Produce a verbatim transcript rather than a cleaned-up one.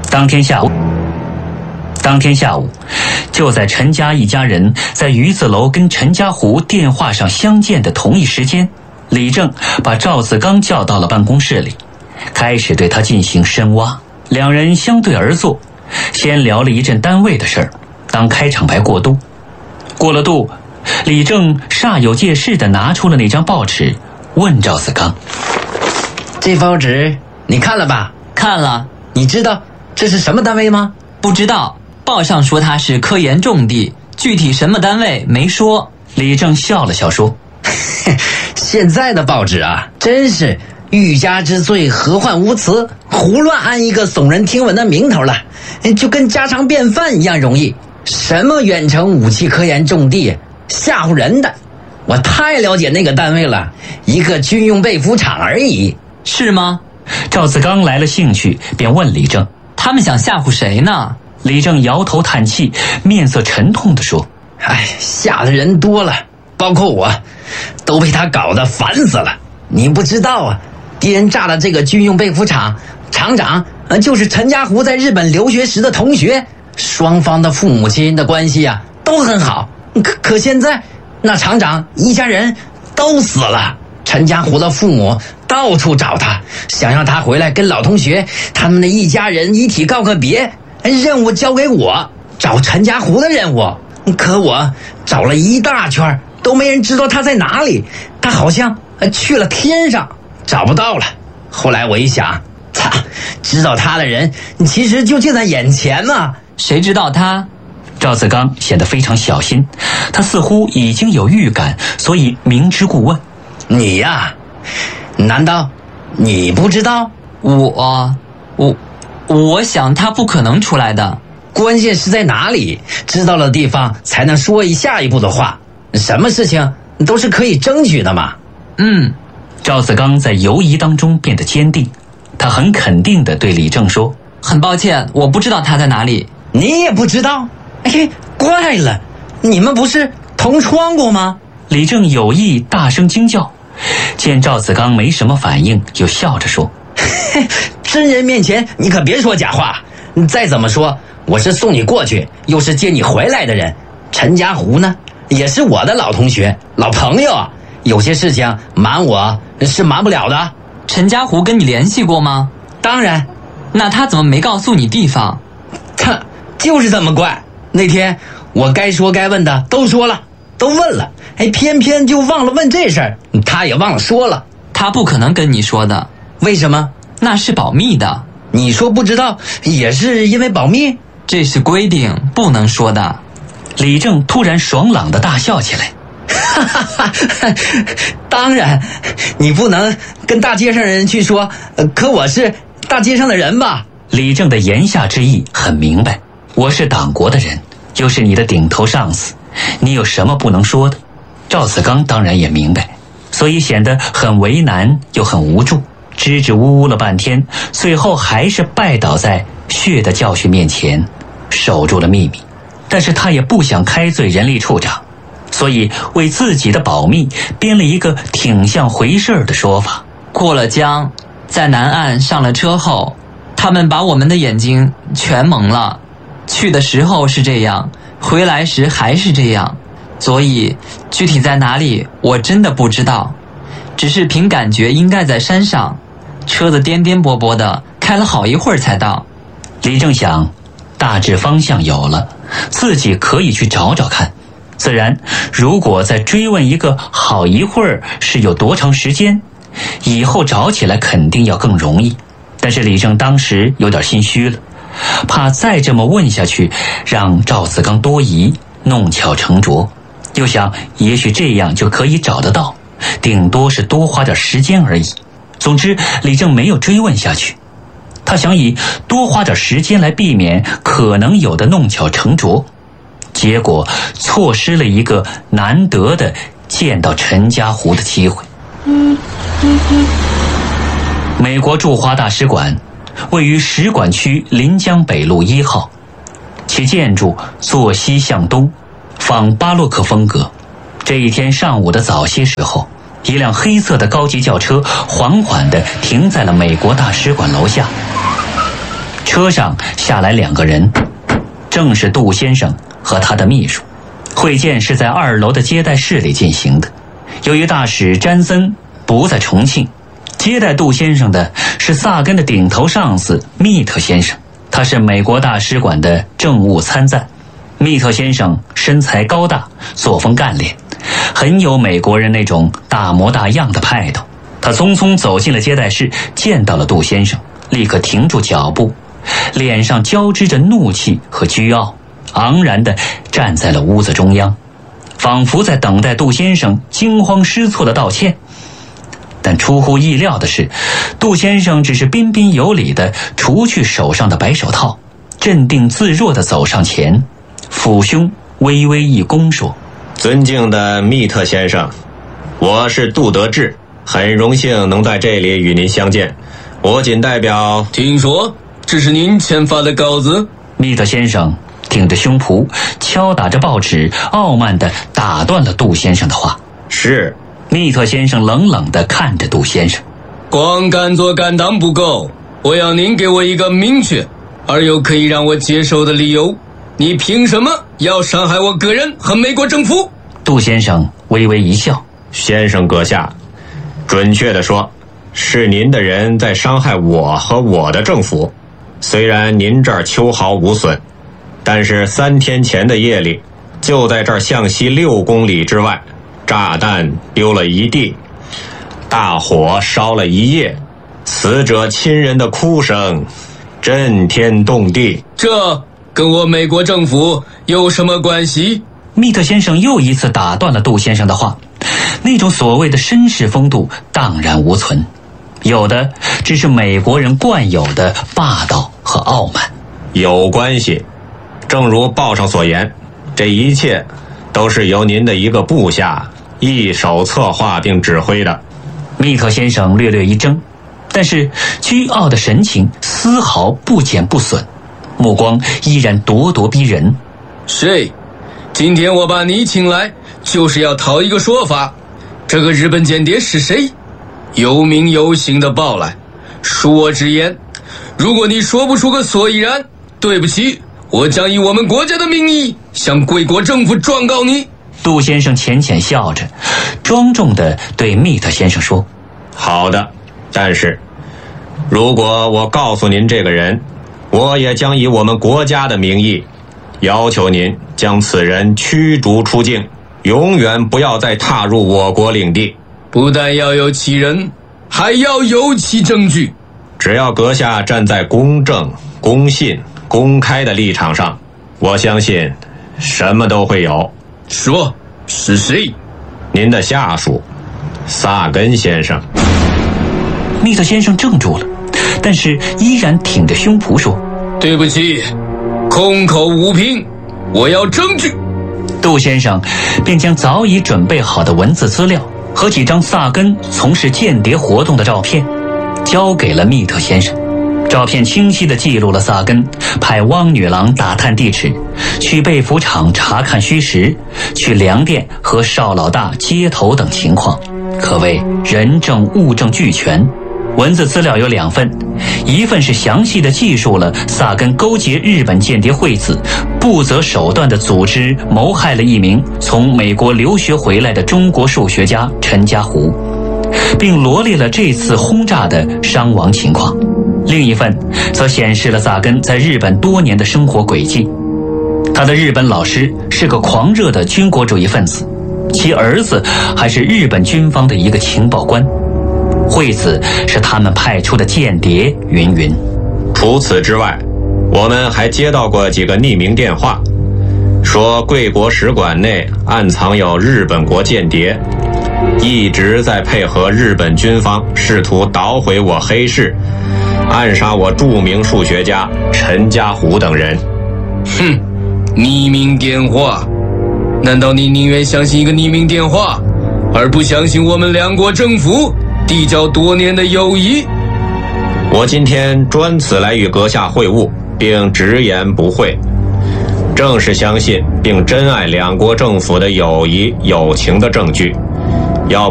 当天下午，当天下午，就在陈家一家人在鱼字楼跟陈家湖电话上相见的同一时间，李正把赵子刚叫到了办公室里，开始对他进行深挖。两人相对而坐，先聊了一阵单位的事儿，当开场白过渡。过了渡，李正煞有介事地拿出了那张报纸，问赵子刚：“ 这报纸你看了吧？”“ 看了。”“ 你知道这是什么单位吗？”“ 不知道，报上说它是科研重地，具体什么单位没说。” 李正笑了笑说：“ 现在的报纸啊，真是欲加之罪，何患无辞，胡乱安一个耸人听闻的名头了，就跟家常便饭一样容易。什么远程武器科研重地，吓唬人的。我太了解那个单位了，一个军用被服厂而已。”“ 是吗？” 赵子刚来了兴趣，便问李正：“ 他们想吓唬谁呢？” 李正摇头叹气，面色沉痛地说：“ 哎，吓的人多了，包括我，都被他搞得烦死了。你不知道啊，敌人炸了这个军用被服厂，厂长呃就是陈家湖在日本留学时的同学，双方的父母亲的关系啊都很好。可可现在，那厂长一家人都死了，陈家湖的父母到处找他，想让他回来跟老同学他们的一家人遗体告个别。任务交给我，找陈家湖的任务。可我找了一大圈，都没人知道他在哪里。他好像去了天上，找不到了。后来我一想，操，知道他的人其实就近在眼前嘛。 谁知道他？” 赵子刚显得非常小心，他似乎已经有预感，所以明知故问：“ 你呀，难道你不知道？”“ 我我我想他不可能出来的。”“ 关键是在哪里？知道了地方才能说一下一步的话。什么事情都是可以争取的嘛。”“ 嗯。” 赵子刚在犹疑当中变得坚定，他很肯定地对李正说：“ 很抱歉，我不知道他在哪里。”“ 你也不知道？哎，怪了，你们不是同窗过吗？” 李正有意大声惊叫，见赵子刚没什么反应，又笑着说：“ 真人面前你可别说假话。再怎么说，我是送你过去，又是接你回来的人。陈家湖呢，也是我的老同学、老朋友，有些事情瞒我是瞒不了的。”“ 陈家湖跟你联系过吗？”“ 当然。”“ 那他怎么没告诉你地方？”“ 他就是这么怪。那天我该说该问的都说了，都问了，哎，偏偏就忘了问这事儿，他也忘了说了。”“ 他不可能跟你说的。”“ 为什么？”“ 那是保密的。”“ 你说不知道也是因为保密？”“ 这是规定，不能说的。” 李正突然爽朗地大笑起来：“ 哈哈哈！当然，你不能跟大街上人去说，可我是大街上的人吧？” 李正的言下之意很明白，我是党国的人，又是你的顶头上司，你有什么不能说的？赵子刚当然也明白，所以显得很为难又很无助，支支吾吾了半天，最后还是拜倒在血的教训面前，守住了秘密。但是他也不想开罪人力处长，所以为自己的保密编了一个挺像回事儿的说法：“ 过了江，在南岸上了车后，他们把我们的眼睛全蒙了。去的时候是这样，回来时还是这样，所以具体在哪里我真的不知道，只是凭感觉应该在山上。车子颠颠簸簸的，开了好一会儿才到。” 李正想，大致方向有了，自己可以去找找看。自然，如果再追问一个好一会儿是有多长时间，以后找起来肯定要更容易。但是李正当时有点心虚了，怕再这么问下去让赵子刚多疑，弄巧成拙，又想也许这样就可以找得到，顶多是多花点时间而已。总之，李正没有追问下去，他想以多花点时间来避免可能有的弄巧成拙，结果错失了一个难得的见到陈家湖的机会。美国驻华大使馆位于使馆区临江北路一号，其建筑坐西向东，仿巴洛克风格。这一天上午的早些时候，一辆黑色的高级轿车缓缓地停在了美国大使馆楼下。车车上下来两个人，正是杜先生和他的秘书。会见是在二楼的接待室里进行的。由于大使詹森不在重庆，接待杜先生的是萨根的顶头上司密特先生，他是美国大使馆的政务参赞。密特先生身材高大，作风干练，很有美国人那种大模大样的派头。他匆匆走进了接待室，见到了杜先生，立刻停住脚步，脸上交织着怒气和倨傲，昂然地站在了屋子中央，仿佛在等待杜先生惊慌失措的道歉。但出乎意料的是，杜先生只是彬彬有礼地除去手上的白手套，镇定自若地走上前，抚胸微微一躬说： 尊敬的密特先生，我是杜德志，很荣幸能在这里与您相见。我仅代表…… 听说这是您签发的稿子？ 密特先生挺着胸脯，敲打着报纸，傲慢地打断了杜先生的话。 是。 密特先生冷冷地看着杜先生， 光敢做敢当不够，我要您给我一个明确而又可以让我接受的理由。你凭什么要伤害我个人和美国政府？ 杜先生微微一笑： 先生阁下，准确地说，是您的人在伤害我和我的政府。虽然您这儿秋毫无损，但是三天前的夜里，就在这儿向西六公里之外，炸弹丢了一地，大火烧了一夜，死者亲人的哭声震天动地。 这跟我美国政府有什么关系？ 密特先生又一次打断了杜先生的话，那种所谓的绅士风度荡然无存，有的只是美国人惯有的霸道和傲慢。 有关系，正如报上所言，这一切都是由您的一个部下一手策划并指挥的。 密特先生略略一怔，但是倨傲的神情丝毫不减不损，目光依然咄咄逼人。 谁？今天我把你请来，就是要讨一个说法。这个日本间谍是谁？有名有姓的报来，恕我直言，如果你说不出个所以然，对不起，我将以我们国家的名义向贵国政府状告你。 杜先生浅浅笑着，庄重地对密特先生说： 好的，但是如果我告诉您这个人，我也将以我们国家的名义要求您将此人驱逐出境，永远不要再踏入我国领地。 不但要有其人，还要有其证据。 只要阁下站在公正、公信、公开的立场上，我相信什么都会有。 说，是谁？ 您的下属，萨根先生。 密特先生怔住了，但是依然挺着胸脯说： 对不起，空口无凭，我要证据。 杜先生便将早已准备好的文字资料和几张萨根从事间谍活动的照片交给了密特先生。照片清晰地记录了萨根派汪女郎打探地址，去被服厂查看虚实，去粮店和邵老大接头等情况，可谓人证物证俱全。文字资料有两份，一份是详细地记述了萨根勾结日本间谍会子，不择手段地组织谋害了一名从美国留学回来的中国数学家陈家湖，并罗列了这次轰炸的伤亡情况。另一份则显示了萨根在日本多年的生活轨迹。他的日本老师是个狂热的军国主义分子，其儿子还是日本军方的一个情报官，惠子是他们派出的间谍，云云。 除此之外，我们还接到过几个匿名电话，说贵国使馆内暗藏有日本国间谍，一直在配合日本军方，试图捣毁我黑市，暗杀我著名数学家陈家湖等人。 哼，匿名电话？难道你宁愿相信一个匿名电话，而不相信我们两国政府缔交多年的友谊？ 我今天专此来与阁下会晤，并直言不讳，正是相信并珍爱两国政府的友谊友情的证据。